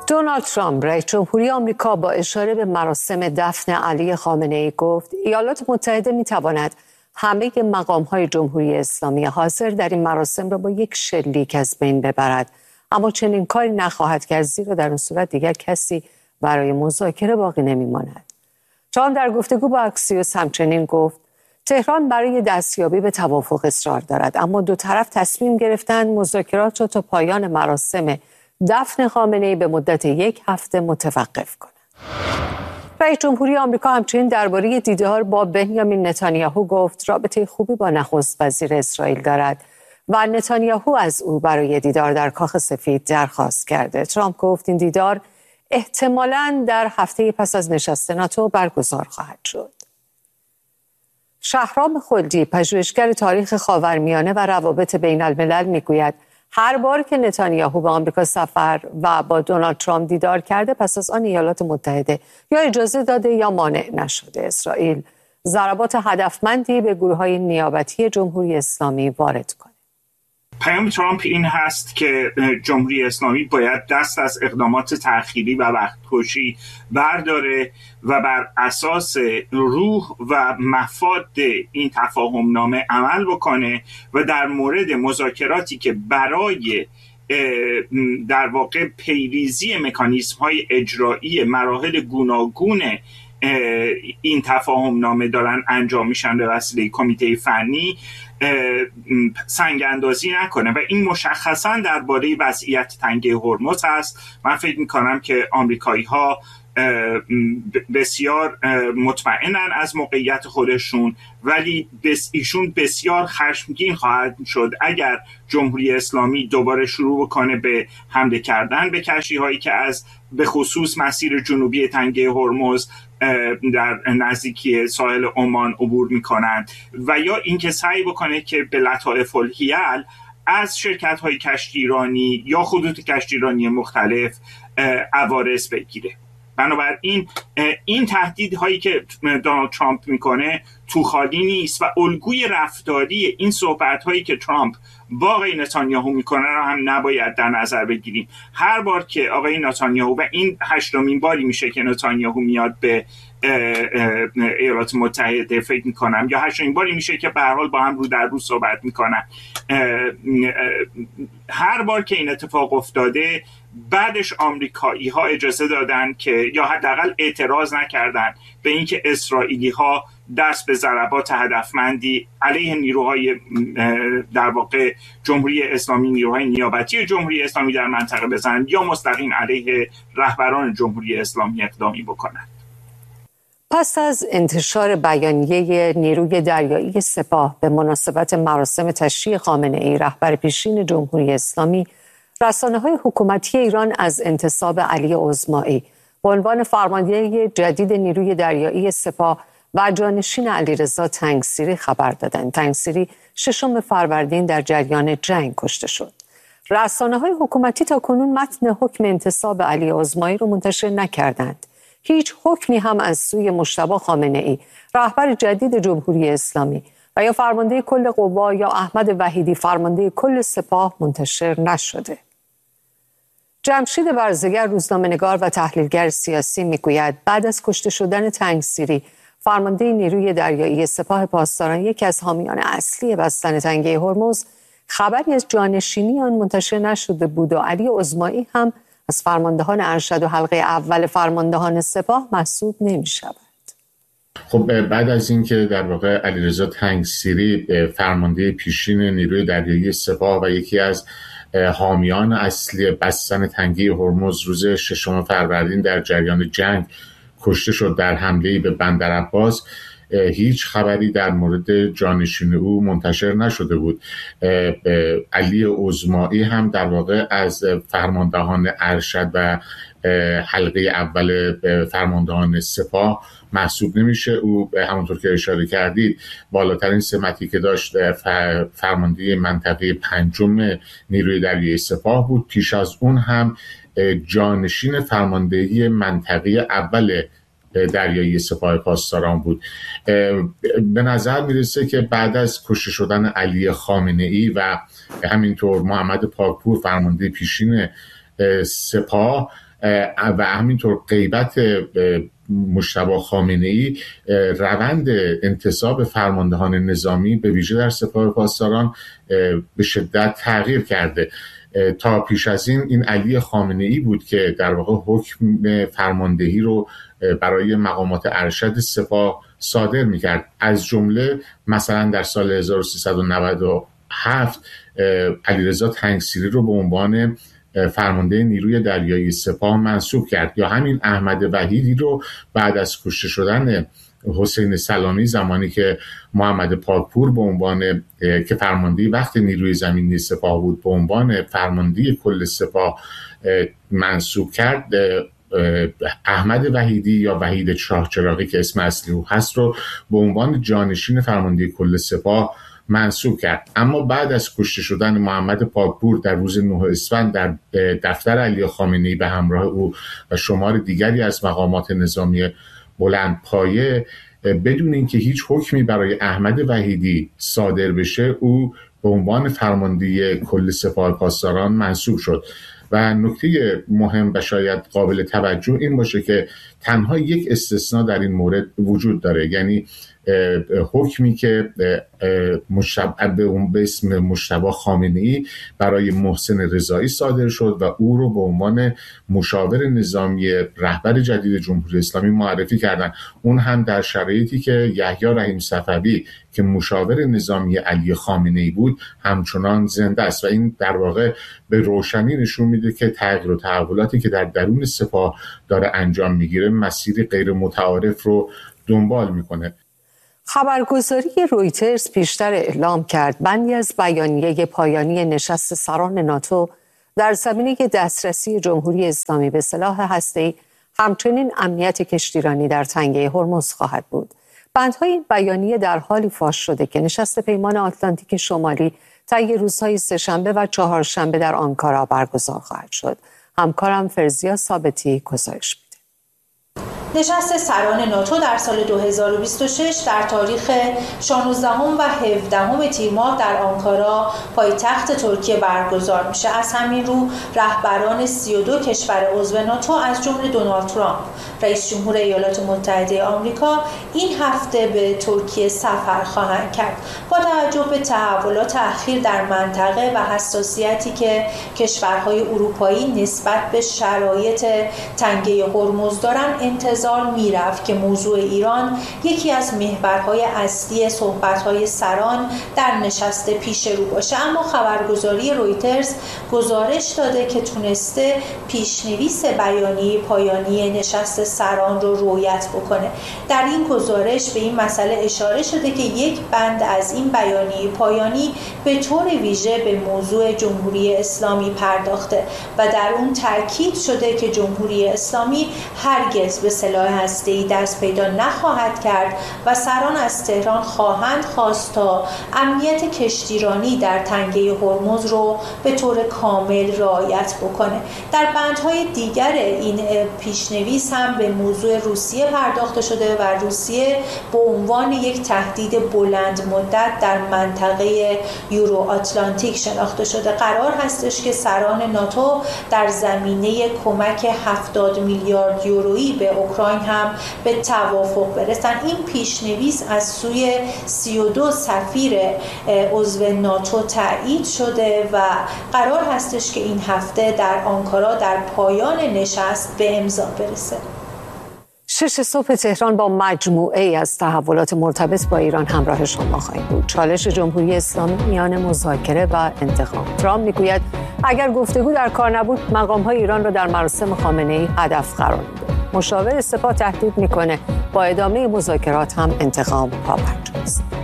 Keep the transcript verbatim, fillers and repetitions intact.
دونالد ترامپ رئیس جمهوری آمریکا با اشاره به مراسم دفن علی خامنه‌ای گفت ایالات متحده می‌تواند همه مقام‌های جمهوری اسلامی حاضر در این مراسم را با یک شلیک از بین ببرد، اما چنین کاری نخواهد کرد زیرا در این صورت دیگر کسی برای مذاکره باقی نمی‌ماند. ترامپ در گفتگو با اکسیوس همچنین گفت تهران برای دستیابی به توافق اصرار دارد، اما دو طرف تصمیم گرفتند مذاکرات را تا پایان مراسم دفن خامنه‌ای به مدت یک هفته متوقف کنند. رئیس جمهوری آمریکا همچنین درباره دیدار با بنیامین نتانیاهو گفت رابطه خوبی با نخست وزیر اسرائیل دارد و نتانیاهو از او برای دیدار در کاخ سفید درخواست کرده. ترامپ گفت این دیدار احتمالاً در هفته پس از نشست ناتو برگزار خواهد شد. شهرام خلدی، پژوهشگر تاریخ خاورمیانه و روابط بین الملل میگوید هر بار که نتانیاهو به آمریکا سفر و با دونالد ترامپ دیدار کرده پس از آن ایالات متحده یا اجازه داده یا مانع نشده اسرائیل ضربات هدفمندی به گروه‌های نیابتی جمهوری اسلامی وارد کنه. پیام ترامپ این هست که جمهوری اسلامی باید دست از اقدامات تأخیری و وقتکشی برداره و بر اساس روح و مفاد این تفاهمنامه عمل بکنه و در مورد مذاکراتی که برای در واقع پیریزی مکانیزم های اجرایی مراحل گوناگون این تفاهمنامه دارن انجام میشن به وسیله کمیته فنی سنگ اندازی نکنه و این مشخصا درباره وضعیت تنگه هرمز هست. من فکر میکنم که آمریکایی ها بسیار مطمئنن از موقعیت خودشون، ولی بس ایشون بسیار خشمگین خواهد شد اگر جمهوری اسلامی دوباره شروع بکنه به حمله کردن به کشتی هایی که از به خصوص مسیر جنوبی تنگه هرمز در نزدیکی ساحل عمان عبور میکنند و یا اینکه سعی بکنه که به لطائف الحیل از شرکت های کشتیرانی یا خطوط کشتیرانی مختلف عوارض بگیره. بنابراین این تهدیدهایی که دونالد ترامپ میکنه تو خالی نیست و الگوی رفتاری این صحبتهایی که ترامپ با آقای نتانیاهو میکنه رو هم نباید در نظر بگیریم. هر بار که آقای نتانیاهو و این هشتمین باری میشه که نتانیاهو میاد به ایالات متحده فکر میکنم یا هشتمین باری میشه که به هر حال با هم رو در رو صحبت میکنن، هر بار که این اتفاق افتاده بعدش آمریکایی ها اجازه دادن که یا حداقل اعتراض نکردن به اینکه اسرائیلی ها دست به ضربات هدفمندی علیه نیروهای در واقع جمهوری اسلامی، نیروهای نیابتی جمهوری اسلامی در منطقه بزنند یا مستقیم علیه رهبران جمهوری اسلامی اقدامی بکنند. پس از انتشار بیانیه نیروی دریایی سپاه به مناسبت مراسم تشییع خامنه‌ای رهبر پیشین جمهوری اسلامی، رسانه‌های حکومتی ایران از انتصاب علی عظمایی به عنوان فرمانده جدید نیروی دریایی سپاه و جانشین علیرضا تنگسیری خبر دادند. تنگسیری ششم فروردین در جریان جنگ کشته شد. رسانه‌های حکومتی تاکنون متن حکم انتصاب علی عظمایی رو منتشر نکردند. هیچ حکمی هم از سوی مجتبی خامنه‌ای رهبر جدید جمهوری اسلامی و یا فرمانده کل قوا یا احمد وحیدی فرمانده کل سپاه منتشر نشده. جمشید ورزگر روزنامه‌نگار و تحلیلگر سیاسی میگوید بعد از کشته شدن تنگسیری فرمانده نیروی دریایی سپاه پاسداران یکی از حامیان اصلی بستن تنگه هرمز، خبری از جانشینی آن منتشر نشده بود و علی عظمایی هم از فرماندهان ارشد و حلقه اول فرماندهان سپاه محسوب نمی شود. خب بعد از اینکه در واقع علیرضا تنگسیری فرمانده پیشین نیروی دریایی سپاه و یکی از حامیان اصلی بستن تنگه هرمز روز ششم فروردین در جریان جنگ کشته شد در حمله‌ای به بندرعباس، هیچ خبری در مورد جانشین او منتشر نشده بود. علی عظمایی هم در واقع از فرماندهان ارشد و حلقه اول فرماندهان سپاه محسوب نمیشه. او همونطور که اشاره کردید بالاترین سمتی که داشت فرمانده منطقه پنجم نیروی دریایی سپاه بود. پیش از اون هم جانشین فرماندهی منطقه اول دریایی سپاه پاسداران بود. به نظر میرسه که بعد از کشته شدن علی خامنه‌ای و همینطور محمد پاکپور فرمانده پیشین سپاه، و همینطور غیبت مجتبی خامنه‌ای روند انتصاب فرماندهان نظامی به ویژه در سپاه پاسداران به شدت تغییر کرده. تا پیش از این این علی خامنه‌ای بود که در واقع حکم فرماندهی رو برای مقامات ارشد سپاه صادر می‌کرد. از جمله مثلا در سال هزار و سیصد و نود و هفت علیرضا تنگسیری رو به عنوان فرمانده نیروی دریایی سپاه منصوب کرد، یا همین احمد وحیدی رو بعد از کشته شدن حسین سلامی زمانی که محمد پاکپور به عنوان که فرمانده وقت نیروی زمینی سپاه بود به عنوان فرمانده کل سپاه منصوب کرد. احمد وحیدی یا وحید شاهچراغی که اسم اصلی او هست رو به عنوان جانشین فرمانده کل سپاه منصوب کرد. اما بعد از کشته شدن محمد پاکپور در روز نه اسفند در دفتر علی خامنه‌ای به همراه او و شمار دیگری از مقامات نظامی بلندپایه، بدون اینکه هیچ حکمی برای احمد وحیدی صادر بشه، او به عنوان فرمانده کل سپاه پاسداران منصوب شد. و نکته مهم و شاید قابل توجه این باشه که تنها یک استثناء در این مورد وجود داره، یعنی حکمی که به اسم مجتبی خامنه‌ای برای محسن رضایی صادر شد و او رو به عنوان مشاور نظامی رهبر جدید جمهوری اسلامی معرفی کردن. اون هم در شرایطی که یحیی رحیم صفوی که مشاور نظامی علی خامنه‌ای بود همچنان زنده است و این در واقع به روشنی نشون میده که تغییر و تحولاتی که در درون سپاه داره انجام میگیره مسیری غیر متعارف رو دنبال میکنه. خبرگزاری رویترز پیشتر اعلام کرد بندی از بیانیه پایانی نشست سران ناتو در زمینه دسترسی جمهوری اسلامی به سلاح هسته‌ای همچنین امنیت کشتیرانی در تنگه هرمز خواهد بود. بندهای این بیانیه در حالی فاش شده که نشست پیمان آتلانتیک شمالی طی روزهای سه‌شنبه و چهارشنبه در آنکارا برگزار خواهد شد. همکارم فرزیا ثابتی گزارش میده. نشست سران ناتو در سال دو هزار و بیست و شش در تاریخ شانزدهم و هفدهم تیر ماه در آنکارا پایتخت ترکیه برگزار میشه. از همین رو رهبران سی و دو کشور عضو ناتو از جمله دونالد ترامپ رئیس جمهور ایالات متحده آمریکا این هفته به ترکیه سفر خواهند کرد. با توجه به تحولات اخیر در منطقه و حساسیتی که کشورهای اروپایی نسبت به شرایط تنگه هرمز دارند، انتظار میرفت که موضوع ایران یکی از محورهای اصلی صحبت‌های سران در نشست پیش رو باشه. اما خبرگزاری رویترز گزارش داده که تونسته پیشنویس بیانیه پایانی نشست سران رو رویت بکنه. در این گزارش به این مسئله اشاره شده که یک بند از این بیانیه پایانی به طور ویژه به موضوع جمهوری اسلامی پرداخته و در اون تاکید شده که جمهوری اسلامی هرگز به سلاح هسته‌ای دست پیدا نخواهد کرد و سران از تهران خواهند خواست تا امنیت کشتیرانی در تنگه هرمز رو به طور کامل رعایت بکنه. در بندهای دیگر این پیشنویس هم به موضوع روسیه پرداخته شده و روسیه به عنوان یک تهدید بلند مدت در منطقه یورو آتلانتیک شناخته شده. قرار هستش که سران ناتو در زمینه کمک هفتاد میلیارد یورویی به اوکراین هم به توافق برسن. این پیشنویس از سوی سی و دو سفیر عضو ناتو تایید شده و قرار هستش که این هفته در آنکارا در پایان نشست به امضا برسه. شش صبح تهران با مجموعه ای از تحولات مرتبط با ایران همراه شما خواهیم بود. چالش جمهوری اسلامی میان مذاکره و انتقام. ترامپ میگوید اگر گفتگو در کار نبود مقام‌های ایران را در مراسم خامنه‌ای هدف قرار میده. مشاور سپاه تهدید میکنه با ادامه مذاکرات هم انتقام پابرجاست.